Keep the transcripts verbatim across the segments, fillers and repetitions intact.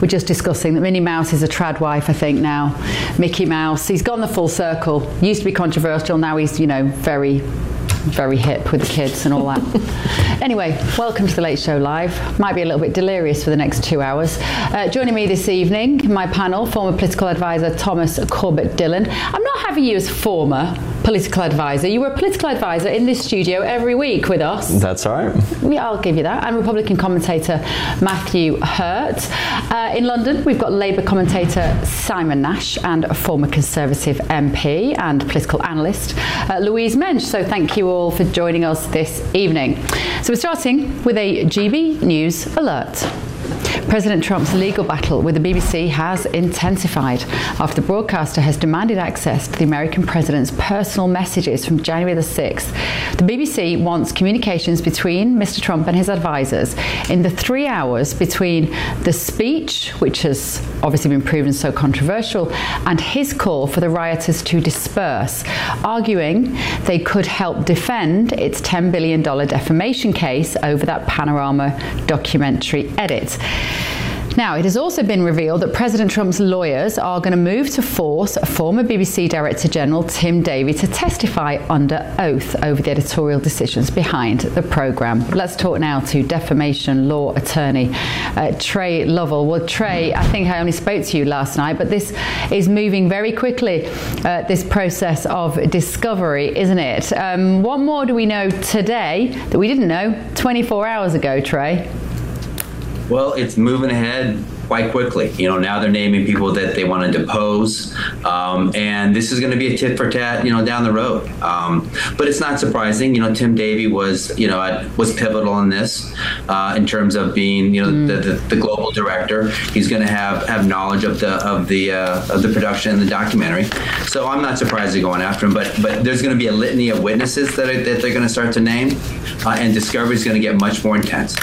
were just discussing that Minnie Mouse is a trad wife, I think, now. Mickey Mouse, he's gone the full circle. Used to be controversial, now he's, you know, very, very hip with the kids and all that. Anyway, welcome to the Late Show Live. Might be a little bit delirious for the next two hours. Uh, joining me this evening, my panel, former political advisor Thomas Corbett Dillon. I'm not having you as former political advisor. You were a political advisor in this studio every week with us. That's all right. Yeah, I'll give you that. And Republican commentator Matthew Hurt. Uh, in London, we've got Labour commentator Simon Nash and a former Conservative M P and political analyst uh, Louise Mensch. So thank you all for joining us this evening. So we're starting with a G B News alert. President Trump's legal battle with the B B C has intensified after the broadcaster has demanded access to the American president's personal messages from January the sixth. The B B C wants communications between Mister Trump and his advisors in the three hours between the speech, which has obviously been proven so controversial, and his call for the rioters to disperse, arguing they could help defend its ten billion dollars defamation case over that Panorama documentary edit. Now, it has also been revealed that President Trump's lawyers are going to move to force former B B C Director General Tim Davie to testify under oath over the editorial decisions behind the programme. Let's talk now to defamation law attorney uh, Trey Lovell. Well, Trey, I think I only spoke to you last night, but this is moving very quickly, uh, this process of discovery, isn't it? Um, what more do we know today that we didn't know twenty-four hours ago, Trey? Well, it's moving ahead quite quickly. You know, now they're naming people that they want to depose, um, and this is going to be a tit for tat, you know, down the road. Um, but it's not surprising. You know, Tim Davie was, you know, was pivotal in this uh, in terms of being, you know, mm. the, the, the global director. He's going to have have knowledge of the of the uh, of the production and the documentary. So I'm not surprised they're going after him. But but there's going to be a litany of witnesses that are, that they're going to start to name, uh, and discovery is going to get much more intense.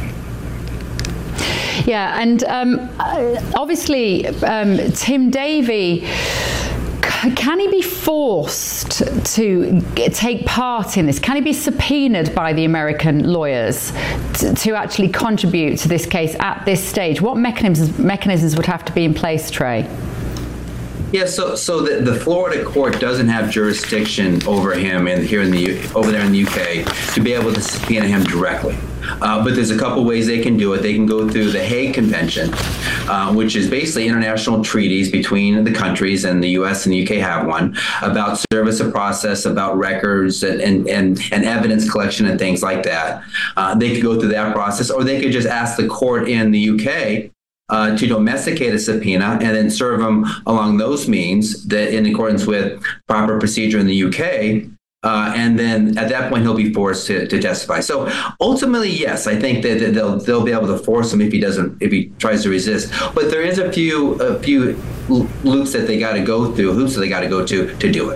Yeah, and um, obviously, um, Tim Davie, can he be forced to take part in this? Can he be subpoenaed by the American lawyers to, to actually contribute to this case at this stage? What mechanisms mechanisms would have to be in place, Trey? Yeah, so so the, the Florida court doesn't have jurisdiction over him and here in the over there in the U K to be able to subpoena him directly. Uh, but there's a couple ways they can do it. They can go through the Hague Convention, uh, which is basically international treaties between the countries, and the U S and the U K have one, about service of process, about records and, and, and, and evidence collection and things like that. Uh, they could go through that process, or they could just ask the court in the U K Uh, to domesticate a subpoena and then serve them along those means, that in accordance with proper procedure in the U K. Uh, and then at that point, he'll be forced to, to testify. So ultimately, yes, I think that, that they'll they'll be able to force him if he doesn't if he tries to resist. But there is a few a few loops that they got to go through, hoops that they got to go to to do it.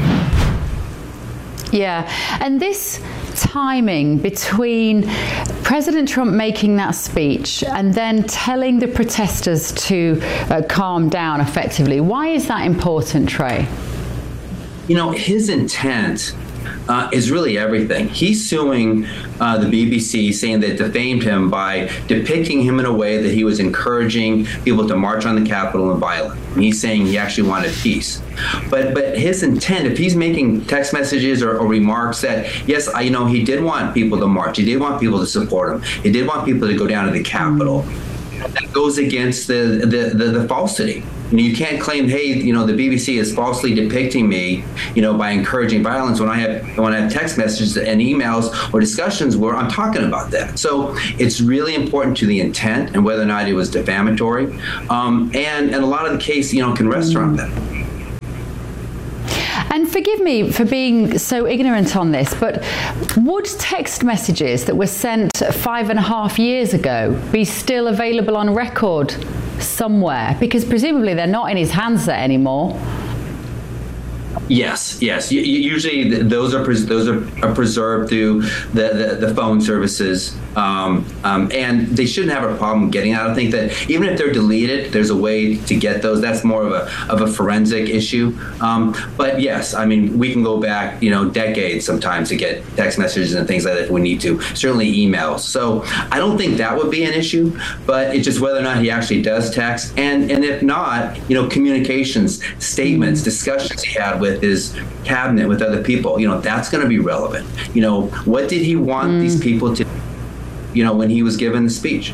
Yeah, and this timing between President Trump making that speech and then telling the protesters to uh, calm down effectively, why is that important, Trey? You know, his intent uh, is really everything. He's suing uh, the B B C, saying that defamed him by depicting him in a way that he was encouraging people to march on the Capitol and violent. And he's saying he actually wanted peace. But but his intent, if he's making text messages or, or remarks that, yes, I, you know, he did want people to march. He did want people to support him. He did want people to go down to the Capitol. That goes against the, the, the, the falsity. You know, you can't claim, hey, you know, the B B C is falsely depicting me, you know, by encouraging violence when I have when I have text messages and emails or discussions where I'm talking about that. So it's really important to the intent and whether or not it was defamatory. Um, and, and a lot of the case, you know, can rest around that. And forgive me for being so ignorant on this, but would text messages that were sent five and a half years ago be still available on record somewhere? Because presumably they're not in his handset anymore. Yes, yes. You, you, usually th- those are pres- those are, are preserved through the, the, the phone services, um, um, and they shouldn't have a problem getting out. I think that even if they're deleted, there's a way to get those. That's more of a of a forensic issue. Um, but yes, I mean we can go back, you know, decades sometimes to get text messages and things like that if we need to. Certainly emails. So I don't think that would be an issue. But it's just whether or not he actually does text, and and if not, you know, communications, statements, discussions he had with his cabinet, with other people, you know, that's going to be relevant. You know, what did he want mm. these people to, you know, when he was given the speech?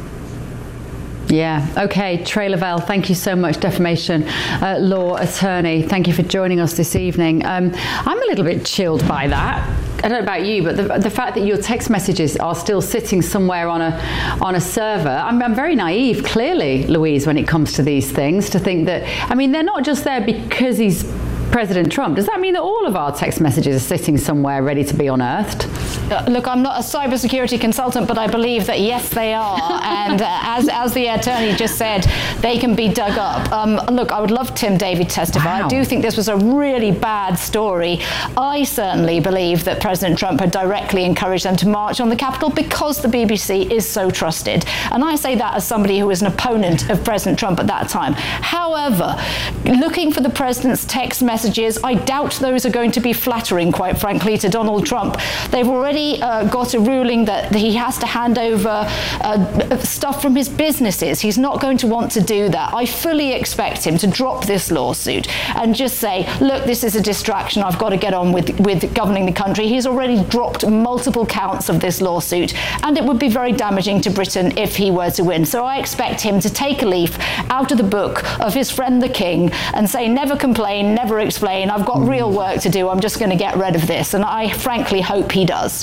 Yeah. Okay. Trey Lavelle, thank you so much, defamation uh, law attorney. Thank you for joining us this evening. Um, I'm a little bit chilled by that. I don't know about you, but the, the fact that your text messages are still sitting somewhere on a on a server, I'm, I'm very naive, clearly, Louise, when it comes to these things, to think that, I mean, they're not just there because he's President Trump. Does that mean that all of our text messages are sitting somewhere ready to be unearthed? Uh, look, I'm not a cybersecurity consultant, but I believe that yes, they are. And uh, as as the attorney just said, they can be dug up. Um, look, I would love Tim Davie to testify. Wow. I do think this was a really bad story. I certainly believe that President Trump had directly encouraged them to march on the Capitol because the B B C is so trusted. And I say that as somebody who was an opponent of President Trump at that time. However, looking for the president's text messages, I doubt those are going to be flattering, quite frankly, to Donald Trump. They've already uh, got a ruling that he has to hand over uh, stuff from his businesses. He's not going to want to do that. I fully expect him to drop this lawsuit and just say, look, this is a distraction. I've got to get on with, with governing the country. He's already dropped multiple counts of this lawsuit, and it would be very damaging to Britain if he were to win. So I expect him to take a leaf out of the book of his friend the King and say, never complain, never explain. I've got real work to do. I'm just going to get rid of this. And I frankly hope he does.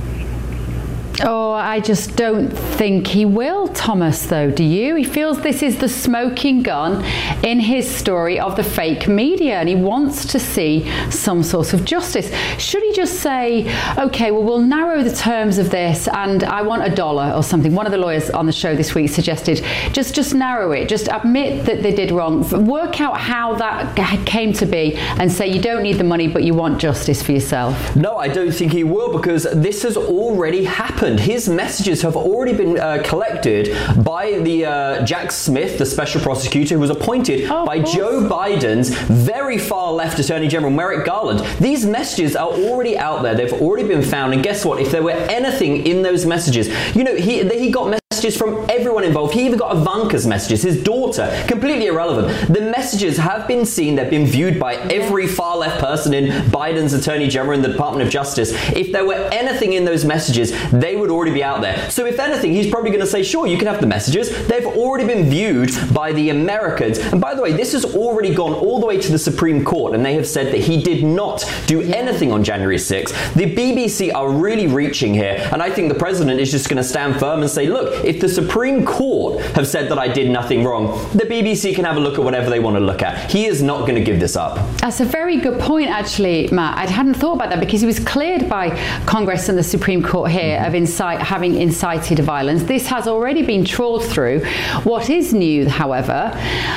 Oh, I just don't think he will, Thomas, though, do you? He feels this is the smoking gun in his story of the fake media, and he wants to see some sort of justice. Should he just say, OK, well, we'll narrow the terms of this, and I want a dollar or something? One of the lawyers on the show this week suggested just, just narrow it, just admit that they did wrong, work out how that came to be, and say you don't need the money, but you want justice for yourself. No, I don't think he will, because this has already happened. His messages have already been uh, collected by the uh, Jack Smith, the special prosecutor, who was appointed oh, by Joe Biden's very far left Attorney General Merrick Garland. These messages are already out there. They've already been found. And guess what? If there were anything in those messages, you know, he he got messages from everyone involved. He even got Ivanka's messages, his daughter, completely irrelevant. The messages have been seen. They've been viewed by every far left person in Biden's Attorney General and the Department of Justice. If there were anything in those messages, they would already be out there. So if anything, he's probably going to say, sure, you can have the messages. They've already been viewed by the Americans. And by the way, this has already gone all the way to the Supreme Court, and they have said that he did not do anything on January sixth. The B B C are really reaching here, and I think the president is just going to stand firm and say, look, if the Supreme Court have said that I did nothing wrong, the B B C can have a look at whatever they want to look at. He is not going to give this up. That's a very good point, actually, Matt. I hadn't thought about that, because he was cleared by Congress and the Supreme Court here of incite, having incited violence. This has already been trawled through. What is new, however,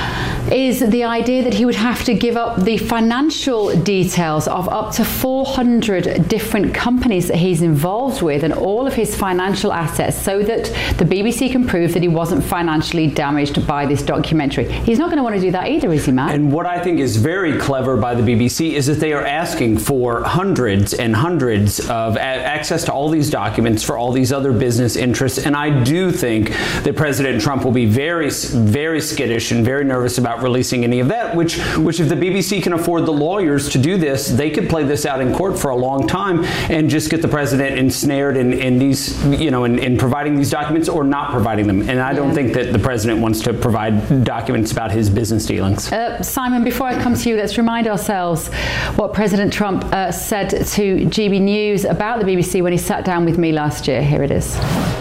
is the idea that he would have to give up the financial details of up to four hundred different companies that he's involved with and all of his financial assets, so that the B B C can prove that he wasn't financially damaged by this documentary. He's not going to want to do that either, is he, Matt? And what I think is very clever by the B B C is that they are asking for hundreds and hundreds of a- access to all these documents for all these other business interests. And I do think that President Trump will be very, very skittish and very nervous about releasing any of that, which, which if the B B C can afford the lawyers to do this, they could play this out in court for a long time and just get the president ensnared in, in these, you know, in, in providing these documents or not providing them. And I don't yeah. think that the president wants to provide documents about his business dealings. Uh, Simon, before I come to you, let's remind ourselves what President Trump uh, said to G B News about the B B C when he sat down with me last year. Here it is.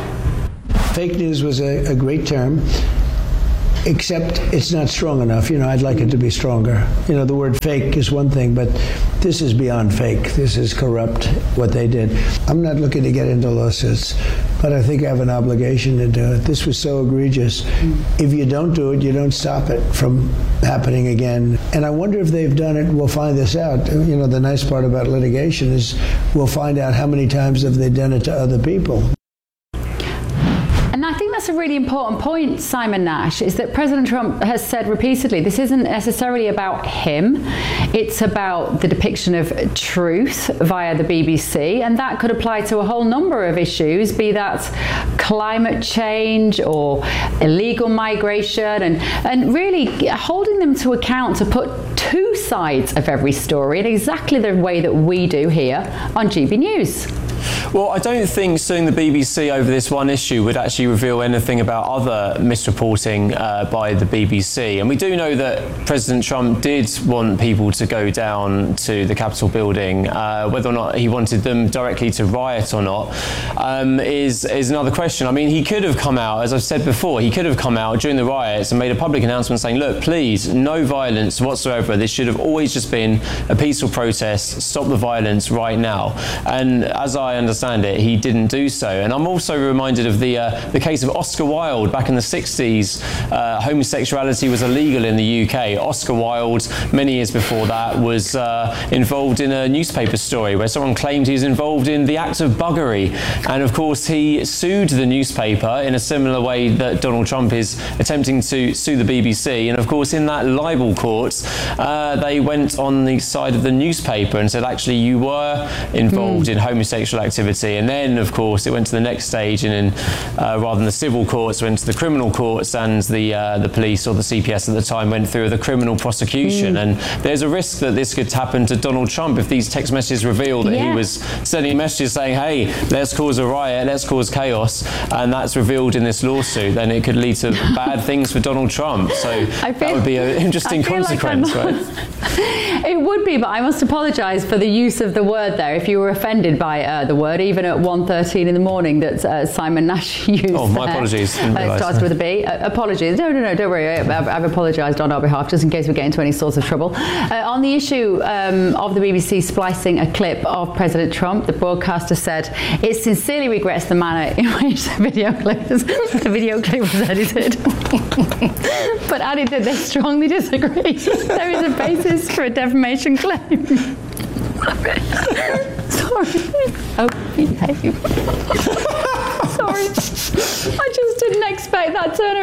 Fake news was a, a great term, except it's not strong enough. You know, I'd like it to be stronger. You know, the word fake is one thing, but this is beyond fake. This is corrupt, what they did. I'm not looking to get into lawsuits. but I think I have an obligation to do it. This was so egregious. If you don't do it, you don't stop it from happening again. And I wonder if they've done it. We'll find this out. You know, the nice part about litigation is we'll find out how many times have they done it to other people. And I think that's a really important point, Simon Nash, is that President Trump has said repeatedly, this isn't necessarily about him. It's about the depiction of truth via the B B C. And that could apply to a whole number of issues, be that climate change or illegal migration, and, and really holding them to account to put two sides of every story in exactly the way that we do here on G B News. Well, I don't think suing the B B C over this one issue would actually reveal anything about other misreporting uh, by the B B C. And we do know that President Trump did want people to go down to the Capitol building. Uh, whether or not he wanted them directly to riot or not um, is, is another question. I mean, he could have come out, as I've said before, he could have come out during the riots and made a public announcement saying, look, please, no violence whatsoever. This should have always just been a peaceful protest. Stop the violence right now. And as I understand it, he didn't do so. And I'm also reminded of the uh, the case of Oscar Wilde back in the sixties. Uh, homosexuality was illegal in the U K. Oscar Wilde, many years before that, was uh, involved in a newspaper story where someone claimed he was involved in the act of buggery. And of course, he sued the newspaper in a similar way that Donald Trump is attempting to sue the B B C. And of course, in that libel court, uh, they went on the side of the newspaper and said, actually, you were involved mm. in homosexual activity. And then, of course, it went to the next stage, and in, uh, rather than the civil courts, went to the criminal courts, and the uh, the police or the C P S at the time went through the criminal prosecution. Mm. And there's a risk that this could happen to Donald Trump if these text messages reveal that yeah. he was sending messages saying, hey, let's cause a riot, let's cause chaos, and that's revealed in this lawsuit, then it could lead to bad things for Donald Trump. So I feel, that would be an interesting consequence, like right? It would be, but I must apologise for the use of the word there. If you were offended by uh, the word, even at one thirteen in the morning that uh, Simon Nash used. Oh, my there. apologies. Uh, it starts with a B. Uh, apologies. No, no, no, don't worry. I've, I've apologised on our behalf, just in case we get into any sort of trouble. Uh, on the issue um, of the B B C splicing a clip of President Trump, the broadcaster said it sincerely regrets the manner in which the video clip was, the video clip was edited, but added that they strongly disagree. There is a basis for a defamation claim. Sorry. Oh, behave. Sorry. I just didn't expect that turn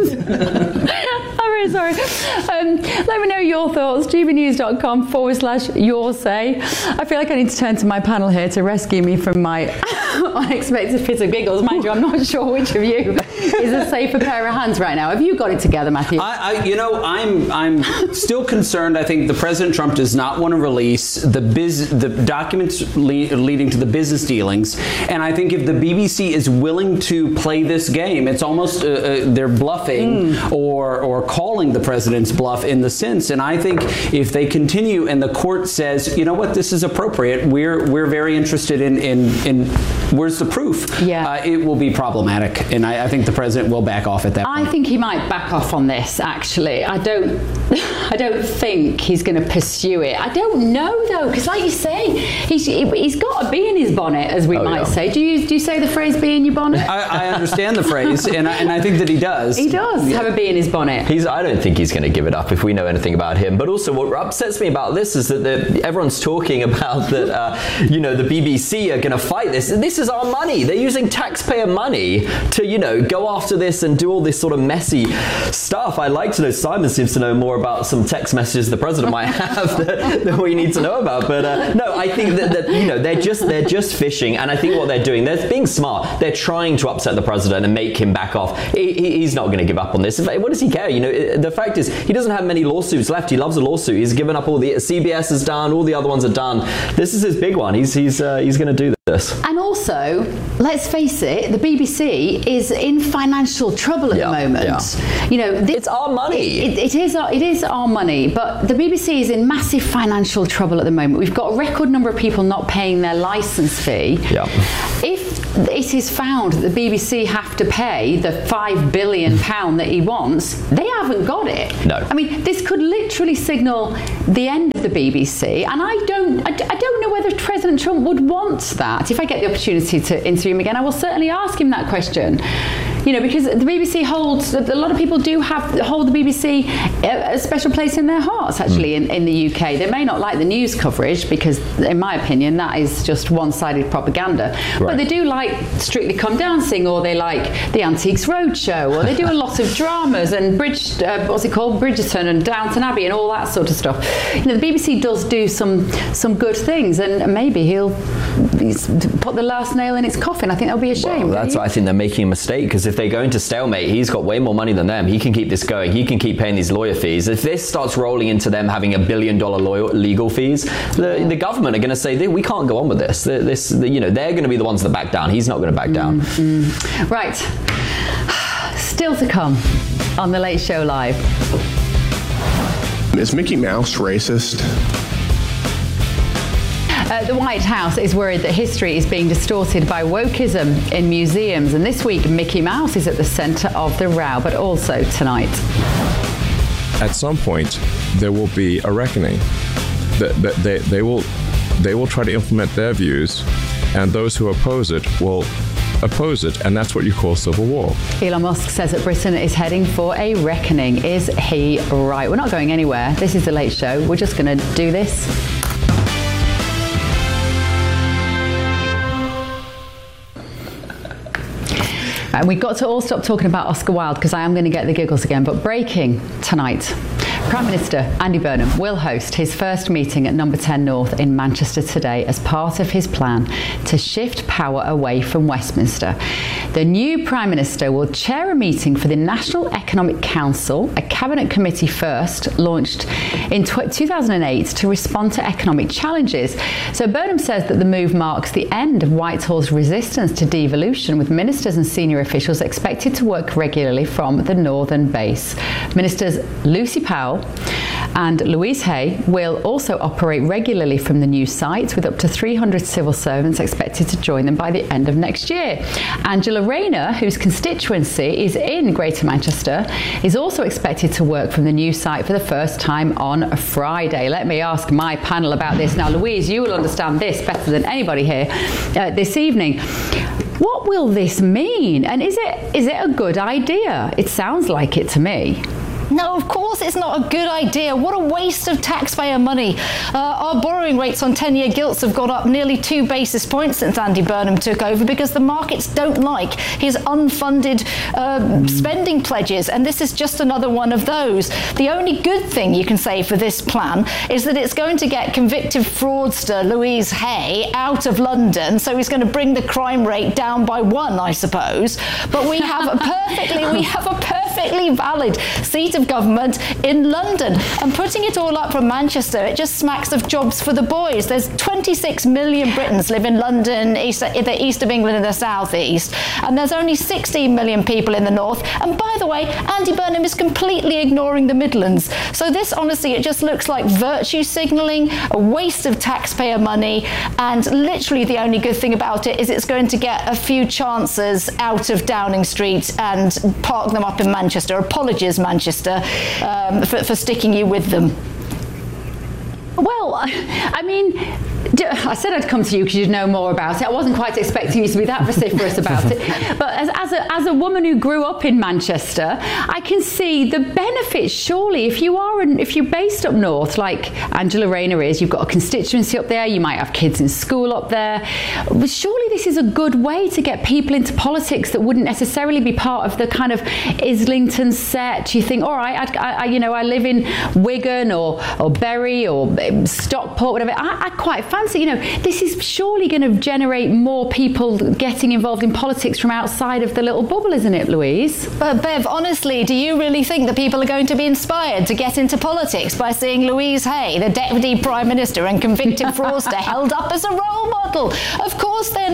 of events. I'm really sorry. Um, let me know your thoughts. gbnews.com forward slash your say. I feel like I need to turn to my panel here to rescue me from my unexpected fit of giggles. Mind you, I'm not sure which of you is a safer pair of hands right now. Have you got it together, Matthew? I, I, you know, I'm I'm still concerned. I think the President Trump does not want to release the biz, the documents le- leading to the business dealings, and I think if the B B C is willing to play this game, it's almost uh, uh, they're bluffing mm. or or calling the president's bluff in the sense. And I think if they continue and the court says, you know what, this is appropriate, we're we're very interested in in, in where's the proof? Yeah, uh, it will be problematic, and I, I think the president will back off at that point. I think he might back off on this. Actually, I don't. I don't think he's going to pursue it. I don't know though, because like you say, he's he's got a bee in his bonnet, as we oh, might yeah. say. Do you do you say the phrase "bee in your bonnet"? I, I understand the phrase, and I, and I think that he does. He does yeah. have a bee in his bonnet. He's. I don't think he's going to give it up if we know anything about him. But also, what upsets me about this is that the, everyone's talking about that. Uh, you know, the B B C are going to fight this. This is our money. They're using taxpayer money to, you know, go after this and do all this sort of messy stuff. I'd like to know. Simon seems to know more about some text messages the president might have that, that we need to know about. But uh, no, I think that, that you know they're just they're just fishing, and I think what they're doing, they're being smart. They're trying to upset the president and make him back off. He, he's not going to give up on this. In fact, what does he care? You know, the fact is he doesn't have many lawsuits left. He loves a lawsuit. He's given up all the C B S is done. All the other ones are done. This is his big one. He's he's uh, he's going to do this. And also, let's face it, the B B C is in financial trouble at yeah, the moment. Yeah. You know, this, it's our money. It, it is our, it is our money, but the B B C is in massive financial trouble at the moment. We've got a record number of people not paying their license fee. Yeah. If it is found that the B B C have to pay the five billion pounds that he wants, they haven't got it. No. I mean, this could literally signal the end of the B B C, and I don't, I, I don't know whether President Trump would want that. If I get the opportunity to interview him again, I will certainly ask him that question. You know, because the B B C holds, a lot of people do have hold the B B C a, a special place in their hearts, actually, mm. in, in the U K. They may not like the news coverage because, in my opinion, that is just one-sided propaganda. Right. But they do like Strictly Come Dancing, or they like the Antiques Roadshow, or they do a lot of dramas and Bridge, uh, what's it called, Bridgerton and Downton Abbey and all that sort of stuff. You know, the B B C does do some some good things, and maybe he'll put the last nail in its coffin. I think that'll be a shame. Well, that's why I think they're making a mistake, because if they go into stalemate, he's got way more money than them. He can keep this going. He can keep paying these lawyer fees. If this starts rolling into them having a billion dollar lawyer, legal fees, the, the government are going to say, we can't go on with this. This, the, you know, they're going to be the ones that back down. He's not going to back down. Mm-hmm. Right. Still to come on The Late Show Live. Is Mickey Mouse racist? Uh, the White House is worried that history is being distorted by wokeism in museums, and this week Mickey Mouse is at the centre of the row, but also tonight. At some point, there will be a reckoning. That they, they, they will they will try to implement their views, and those who oppose it will oppose it, and that's what you call civil war. Elon Musk says that Britain is heading for a reckoning. Is he right? We're not going anywhere. This is The Late Show. We're just going to do this. And we've got to all stop talking about Oscar Wilde, because I am going to get the giggles again. But breaking tonight, Prime Minister Andy Burnham will host his first meeting at Number ten North in Manchester today as part of his plan to shift power away from Westminster. The new Prime Minister will chair a meeting for the National Economic Council, a cabinet committee first launched in two thousand eight to respond to economic challenges. So Burnham says that the move marks the end of Whitehall's resistance to devolution, with ministers and senior officials expected to work regularly from the northern base. Ministers Lucy Powell and Louise Hay will also operate regularly from the new site, with up to three hundred civil servants expected to join them by the end of next year. Angela Rayner, whose constituency is in Greater Manchester, is also expected to work from the new site for the first time on Friday. Let me ask my panel about this. Now, Louise, you will understand this better than anybody here uh, this evening. What will this mean? And is it is it a good idea? It sounds like it to me. No, of course it's not a good idea. What a waste of taxpayer money. Uh, our borrowing rates on ten-year gilts have gone up nearly two basis points since Andy Burnham took over, because the markets don't like his unfunded uh, spending pledges, and this is just another one of those. The only good thing you can say for this plan is that it's going to get convicted fraudster Louise Hay out of London, so he's going to bring the crime rate down by one, I suppose. But we have a perfectly, we have a perfectly valid seat of government in London, and putting it all up from Manchester, it just smacks of jobs for the boys. There's twenty-six million Britons live in London, east, the east of England and the south east, and there's only sixteen million people in the north. And by the way, Andy Burnham is completely ignoring the Midlands. So this, honestly, it just looks like virtue signalling, a waste of taxpayer money, and literally the only good thing about it is it's going to get a few chances out of Downing Street and park them up in Manchester. Apologies, Manchester, um, for, for sticking you with them. Well, I mean, I said I'd come to you because you'd know more about it. I wasn't quite expecting you to be that vociferous about it. But as, as, a, as a woman who grew up in Manchester, I can see the benefits. Surely, if you are, an, if you're based up north, like Angela Rayner is, you've got a constituency up there, you might have kids in school up there. Surely this is a good way to get people into politics that wouldn't necessarily be part of the kind of Islington set. You think, all right, I, I, you know, I live in Wigan or, or Bury or Stockport, whatever. I, I quite fancy, you know, this is surely going to generate more people getting involved in politics from outside of the little bubble, isn't it, Louise? But Bev, honestly, do you really think that people are going to be inspired to get into politics by seeing Louise Hay, the Deputy Prime Minister and convicted fraudster, held up as a role model? Of course they're not.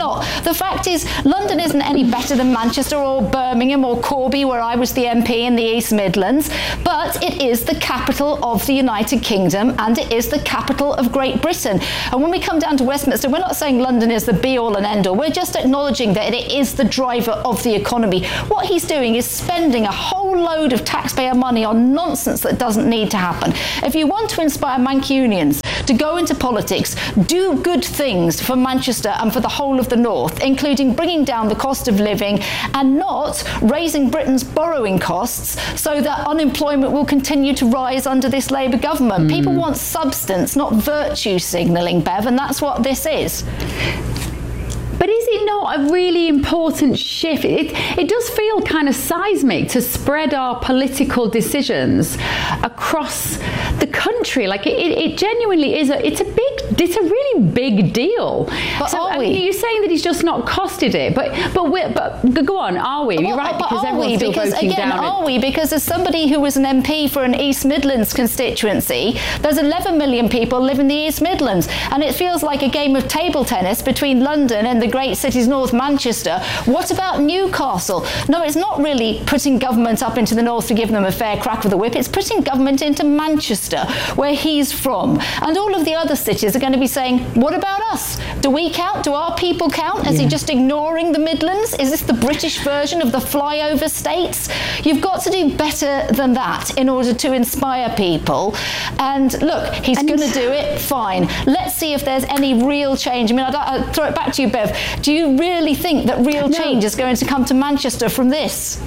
not. The fact is, London isn't any better than Manchester or Birmingham or Corby, where I was the M P in the East Midlands, but it is the capital of the United Kingdom and it is the capital of Great Britain. And when we come down to Westminster, we're not saying London is the be-all and end-all. We're just acknowledging that it is the driver of the economy. What he's doing is spending a whole load of taxpayer money on nonsense that doesn't need to happen. If you want to inspire Mancunians to go into politics, do good things for Manchester and for the whole of the North, including bringing down the cost of living and not raising Britain's borrowing costs so that unemployment will continue to rise under this Labour government. Mm. People want substance, not virtue signalling, Bev, and that's what this is. But is it not a really important shift? It, it does feel kind of seismic to spread our political decisions across the country. Like it, it genuinely is a, it's a big, it's a really big deal. But so, are I we? mean, you're saying that he's just not costed it, but but we're, but go on, are we? You're well, right, but because are everyone's we? still Because voting again, down are it. we? Because as somebody who was an M P for an East Midlands constituency, there's eleven million people live in the East Midlands, and it feels like a game of table tennis between London and the great cities north, Manchester. What about Newcastle? No, it's not really putting government up into the north to give them a fair crack with the whip. It's putting government into Manchester, where he's from. And all of the other cities are going to be saying, what about us? Do we count? Do our people count? Is Yeah. he just ignoring the Midlands? Is this the British version of the flyover states? You've got to do better than that in order to inspire people. And look, he's going to do it, fine. Let's see if there's any real change. I mean, I'd, I'd throw it back to you, Bev. Do you really think that real No. change is going to come to Manchester from this?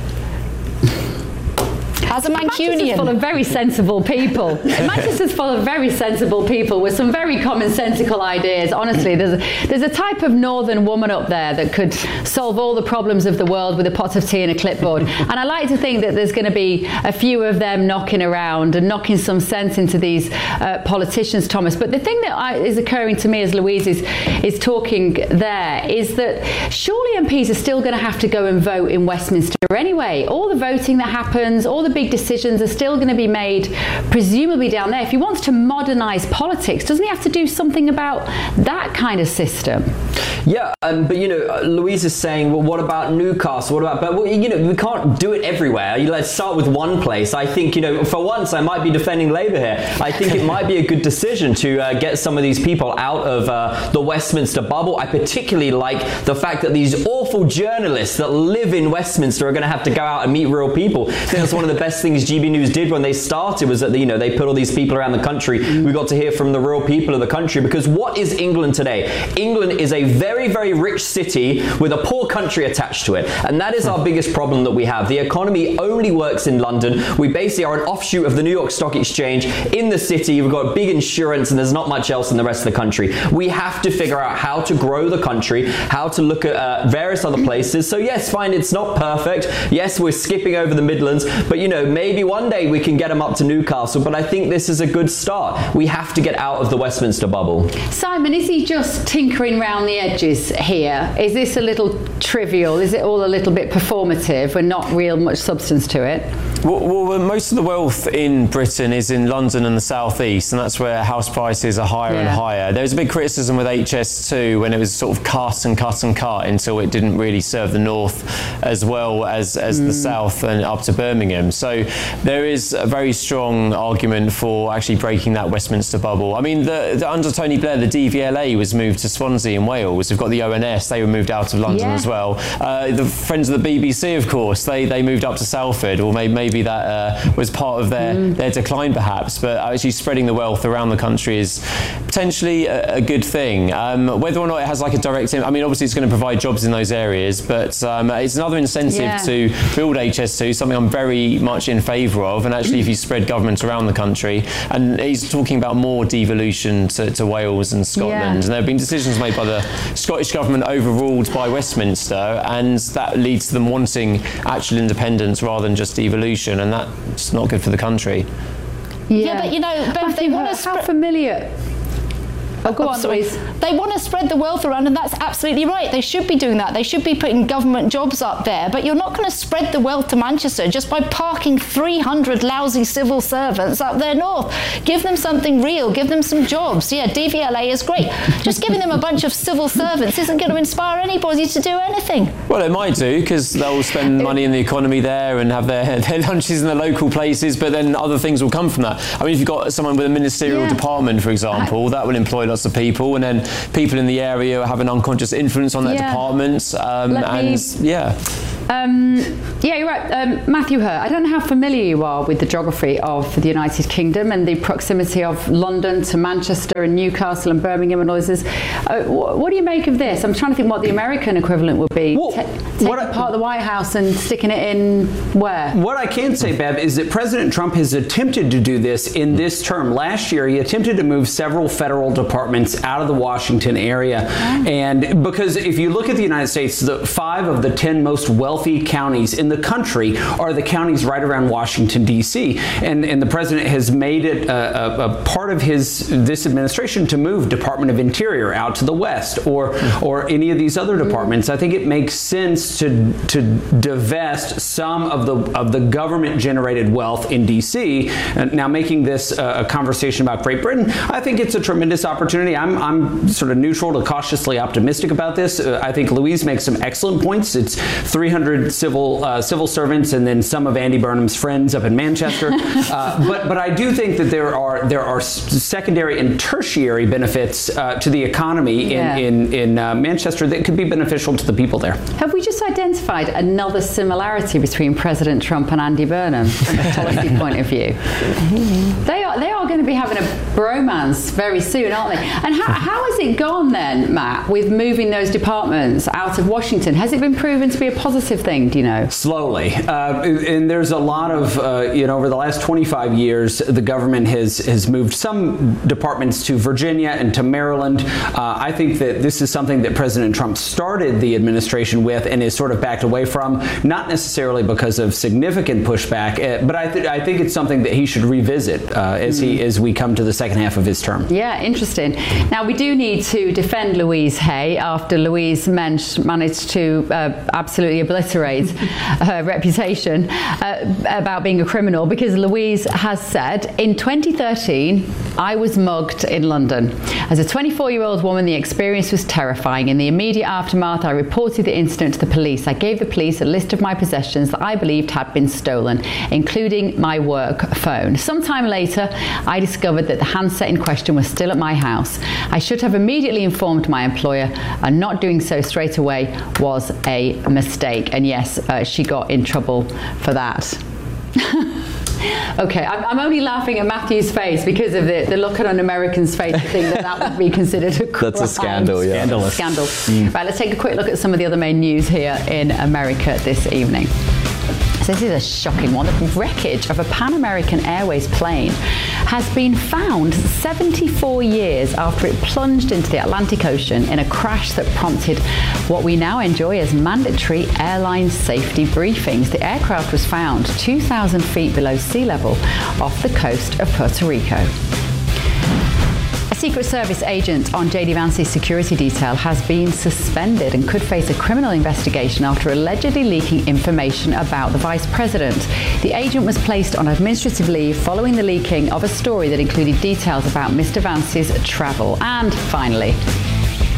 As a Manchester's Mancunian. full of very sensible people. Manchester's full of very sensible people with some very commonsensical ideas. Honestly, there's a, there's a type of northern woman up there that could solve all the problems of the world with a pot of tea and a clipboard. And I like to think that there's going to be a few of them knocking around and knocking some sense into these uh, politicians, Thomas. But the thing that I, is occurring to me as Louise is, is talking there is that surely M Ps are still going to have to go and vote in Westminster anyway. All the voting that happens, all the big decisions are still going to be made presumably down there. If he wants to modernise politics, doesn't he have to do something about that kind of system? Yeah, um, but you know, Louise is saying, well, what about Newcastle? What about, but well, you know, we can't do it everywhere. Let's start with one place. I think, you know, for once, I might be defending Labour here. I think it might be a good decision to uh, get some of these people out of uh, the Westminster bubble. I particularly like the fact that these awful journalists that live in Westminster are going to have to go out and meet real people. I think that's one of the best things G B News did when they started, was that, you know, they put all these people around the country. We got to hear from the real people of the country, because what is England today? England is a very, very rich city with a poor country attached to it. And that is our biggest problem that we have. The economy only works in London. We basically are an offshoot of the New York Stock Exchange in the city. We've got big insurance and there's not much else in the rest of the country. We have to figure out how to grow the country, how to look at uh, various other places. So yes, fine, it's not perfect. Yes, we're skipping over the Midlands, but you know, maybe one day we can get them up to Newcastle. But I think this is a good start. We have to get out of the Westminster bubble. Simon, is he just tinkering round the edges here? Is this a little trivial? Is it all a little bit performative and not real much substance to it? Well, well, most of the wealth in Britain is in London and the South East, and that's where house prices are higher Yeah. and higher. There was a big criticism with H S two when it was sort of cut and cut and cut until it didn't really serve the North as well as, as mm. the South and up to Birmingham. So there is a very strong argument for actually breaking that Westminster bubble. I mean, the, the, under Tony Blair, the D V L A was moved to Swansea in Wales. We've got the O N S, they were moved out of London Yeah. as well. Uh, the Friends of the B B C, of course, they, they moved up to Salford, or maybe, maybe that uh, was part of their, mm. their decline perhaps, but actually spreading the wealth around the country is potentially a, a good thing. Um, whether or not it has like a direct, I mean, obviously it's going to provide jobs in those areas, but um, it's another incentive Yeah. to build H S two, something I'm very much in favour of, and actually if you spread government around the country, and he's talking about more devolution to, to Wales and Scotland, Yeah. and there have been decisions made by the Scottish Government overruled by Westminster, and that leads to them wanting actual independence rather than just devolution, and that's not good for the country. Yeah, but you know, Bev, they Matthew, want how, to how spread. familiar? Oh, go on, Louise. They want to spread the wealth around, and that's absolutely right. They should be doing that. They should be putting government jobs up there. But you're not going to spread the wealth to Manchester just by parking three hundred lousy civil servants up there north. Give them something real. Give them some jobs. Yeah, D V L A is great. Just giving them a bunch of civil servants isn't going to inspire anybody to do anything. Well, it might do, because they'll spend money in the economy there and have their, their lunches in the local places, but then other things will come from that. I mean, if you've got someone with a ministerial Yeah. department, for example, that will employ lots of people, and then people in the area have an unconscious influence on that Yeah. department. Um, Let and me- yeah. Um, yeah, you're right. Um, Matthew Hurt, I don't know how familiar you are with the geography of the United Kingdom and the proximity of London to Manchester and Newcastle and Birmingham and all this. Uh, wh- what do you make of this? I'm trying to think what the American equivalent would be. Well, Ta- taking what I- apart the White House and sticking it in where? What I can say, Bev, is that President Trump has attempted to do this in this term. Last year, he attempted to move several federal departments out of the Washington area. And because if you look at the United States, the five of the ten most wealthy counties in the country are the counties right around Washington, D C. And, and the president has made it a, a, a part of his this administration to move Department of Interior out to the west, or or any of these other departments. I think it makes sense to to divest some of the of the government generated wealth in D C. And now making this a, a conversation about Great Britain, I think it's a tremendous opportunity. I'm I'm sort of neutral to cautiously optimistic about this. Uh, I think Louise makes some excellent points. It's three hundred civil uh, civil servants and then some of Andy Burnham's friends up in Manchester. uh, but but I do think that there are there are secondary and tertiary benefits uh, to the economy Yeah. in in, in uh, Manchester that could be beneficial to the people there. Have we just identified another similarity between President Trump and Andy Burnham from a policy point of view? They are they are going to be having a bromance very soon, aren't they? And how, how has it gone then, Matt, with moving those departments out of Washington? Has it been proven to be a positive thing, do you know? Slowly. Uh, and there's a lot of, uh, you know, over the last twenty-five years, the government has, has moved some departments to Virginia and to Maryland. Uh, I think that this is something that President Trump started the administration with and is sort of backed away from, not necessarily because of significant pushback, uh, but I, th- I think it's something that he should revisit uh, as he as we come to the second half of his term. Yeah, interesting. Now, we do need to defend Louise Hay after Louise Mensch managed to uh, absolutely obliterate her reputation uh, about being a criminal, because Louise has said, in twenty thirteen, I was mugged in London. As a twenty-four-year-old woman, the experience was terrifying. In the immediate aftermath, I reported the incident to the police. I gave the police a list of my possessions that I believed had been stolen, including my work phone. Sometime later, I discovered that the handset in question was still at my house. I should have immediately informed my employer, and not doing so straight away was a mistake. And yes, uh, she got in trouble for that. Okay, I'm, I'm only laughing at Matthew's face because of the, the look on an American's face to think that that would be considered a crime. That's a scandal, yeah. Scandalous. Scandal. Mm. Right, let's take a quick look at some of the other main news here in America this evening. So this is a shocking one. The wreckage of a Pan American Airways plane has been found seventy-four years after it plunged into the Atlantic Ocean in a crash that prompted what we now enjoy as mandatory airline safety briefings. The aircraft was found two thousand feet below sea level off the coast of Puerto Rico. A Secret Service agent on J D Vance's security detail has been suspended and could face a criminal investigation after allegedly leaking information about the vice president. The agent was placed on administrative leave following the leaking of a story that included details about Mister Vance's travel. And finally,